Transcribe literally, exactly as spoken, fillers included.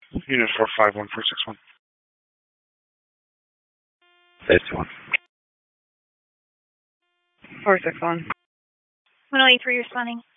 Unit four five one four six one. Safety one. four six one. one oh eight three responding.